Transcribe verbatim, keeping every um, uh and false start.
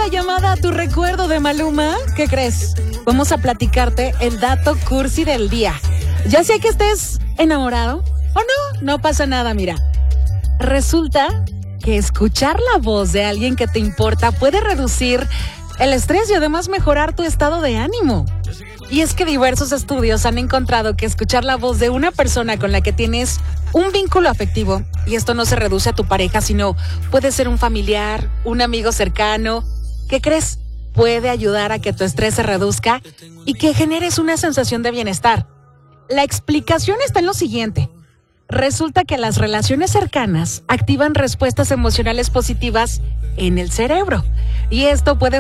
la llamada a tu recuerdo de Maluma. ¿Qué crees? Vamos a platicarte el dato cursi del día. Ya sea que estés enamorado o no, no pasa nada, mira. Resulta que escuchar la voz de alguien que te importa puede reducir el estrés y además mejorar tu estado de ánimo. Y es que diversos estudios han encontrado que escuchar la voz de una persona con la que tienes un vínculo afectivo, y esto no se reduce a tu pareja, sino puede ser un familiar, un amigo cercano, ¿qué crees? Puede ayudar a que tu estrés se reduzca y que generes una sensación de bienestar. La explicación está en lo siguiente. Resulta que las relaciones cercanas activan respuestas emocionales positivas en el cerebro, y esto puede